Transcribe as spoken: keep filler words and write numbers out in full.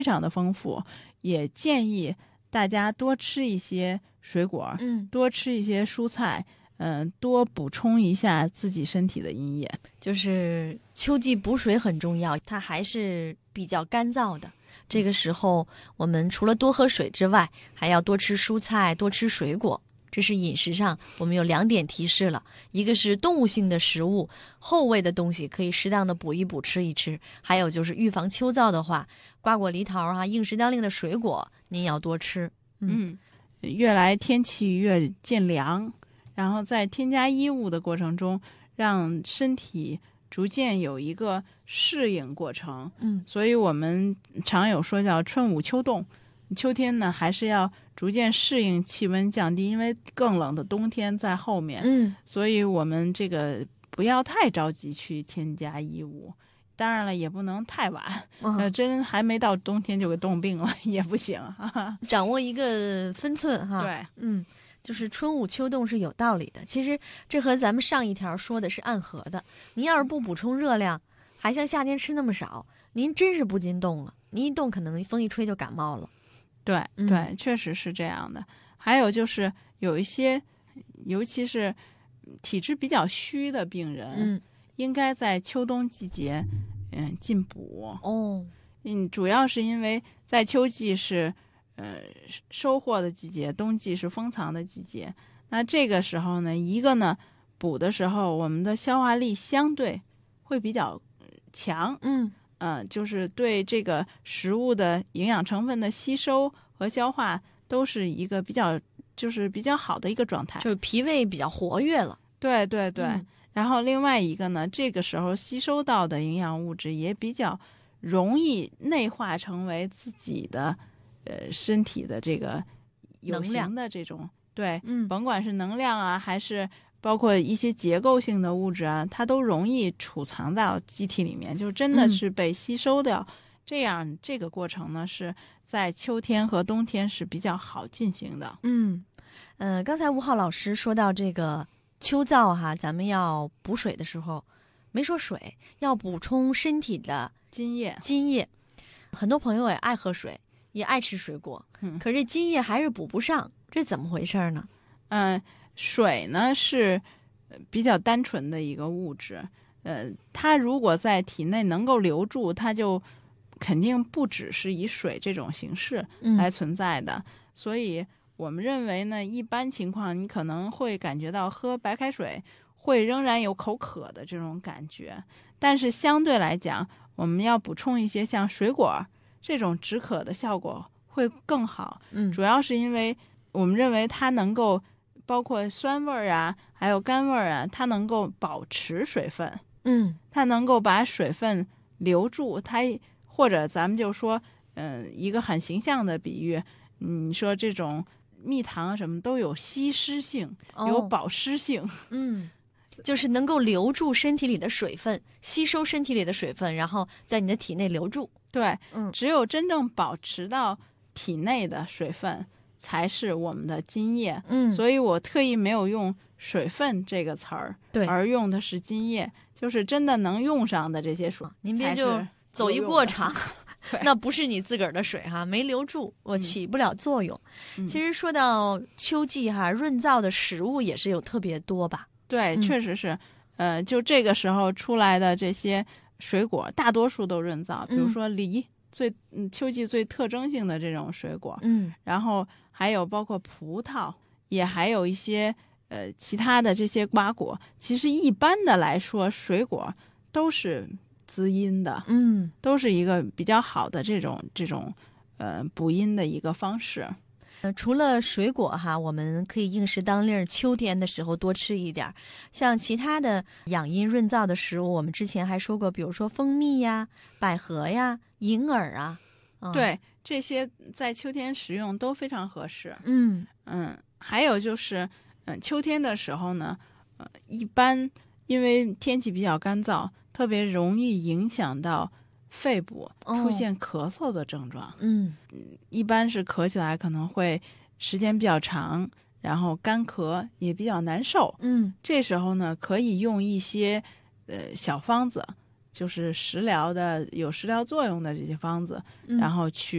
非常的丰富，也建议大家多吃一些水果， 嗯， 多吃一些蔬菜，嗯、呃，多补充一下自己身体的阴液。 就是秋季补水很重要，它还是比较干燥的。这个时候，我们除了多喝水之外，还要多吃蔬菜，多吃水果。这是饮食上我们有两点提示了，一个是动物性的食物，厚味的东西可以适当的补一补，吃一吃。还有就是预防秋燥的话，瓜果梨桃啊，应时当令的水果您要多吃。 嗯，嗯越来天气越渐凉，然后在添加衣物的过程中，让身体逐渐有一个适应过程。 嗯， 所以我们常有说叫春捂秋冻，秋天呢还是要逐渐适应气温降低，因为更冷的冬天在后面。 嗯， 所以我们这个不要太着急去添加衣物。当然了，也不能太晚， 嗯、 呃，真还没到冬天就给冻病了也不行。 掌握一个分寸哈。 对， 嗯，就是春捂秋冻是有道理的。其实这和咱们上一条说的是暗合的。您要是不补充热量，还像夏天吃那么少，您真是不禁冻了。您一冻，可能风一吹就感冒了。 对嗯、 对，确实是这样的。还有就是有一些，尤其是体质比较虚的病人， 嗯， 应该在秋冬季节，嗯，进补。 哦， 嗯，主要是因为在秋季是，呃，收获的季节，冬季是封藏的季节。那这个时候呢，一个呢，补的时候，我们的消化力相对会比较强。 嗯， 呃，就是对这个食物的营养成分的吸收和消化都是一个比较，就是比较好的一个状态， 就是脾胃比较活跃了。 对对对。 嗯、 然后另外一个呢，这个时候吸收到的营养物质也比较容易内化成为自己的，呃，身体的这个有形的这种，对， 嗯， 甭管是能量啊，还是包括一些结构性的物质啊，它都容易储藏到机体里面，就真的是被吸收掉。嗯、这样这个过程呢，是在秋天和冬天是比较好进行的。 嗯，呃，刚才吴浩老师说到这个秋燥哈，咱们要补水的时候，没说水，要补充身体的津液。 津液，很多朋友也爱喝水，也爱吃水果， 嗯， 可是津液还是补不上，这怎么回事呢？ 嗯、呃，水呢是比较单纯的一个物质，呃，它如果在体内能够留住，它就肯定不只是以水这种形式来存在的。嗯、所以我们认为呢，一般情况你可能会感觉到喝白开水会仍然有口渴的这种感觉，但是相对来讲，我们要补充一些像水果这种止渴的效果会更好。 嗯， 主要是因为我们认为它能够包括酸味啊，还有甘味啊，它能够保持水分。 嗯， 它能够把水分留住。它或者咱们就说，嗯、呃，一个很形象的比喻，你说这种蜜糖什么都有吸湿性， 哦、 有保湿性。 嗯。就是能够留住身体里的水分，吸收身体里的水分，然后在你的体内留住。 对， 嗯， 只有真正保持到体内的水分，才是我们的津液。 嗯， 所以我特意没有用水分这个词儿， 对， 而用的是津液，就是真的能用上的这些水。 您别就走一过场，那不是你自个儿的水哈，没留住，我起不了作用。 嗯、 其实说到秋季哈，润燥的食物也是有特别多吧。 对， 嗯、 确实是，呃，就这个时候出来的这些水果，大多数都润燥，比如说梨，最嗯秋季最特征性的这种水果， 嗯， 然后还有包括葡萄，也还有一些呃其他的这些瓜果。其实一般的来说，水果都是滋阴的， 嗯， 都是一个比较好的这种这种呃补阴的一个方式。 呃，除了水果哈，我们可以应时当令，秋天的时候多吃一点。像其他的养阴润燥的食物，我们之前还说过，比如说蜂蜜呀、百合呀、银耳啊， 嗯、对，这些在秋天食用都非常合适。 嗯嗯，还有就是，嗯，秋天的时候呢，呃，一般因为天气比较干燥，特别容易影响到肺部出现咳嗽的症状。 哦、嗯， 一般是咳起来可能会时间比较长，然后干咳也比较难受。 嗯， 这时候呢，可以用一些呃小方子，就是食疗的有食疗作用的这些方子， 嗯、 然后去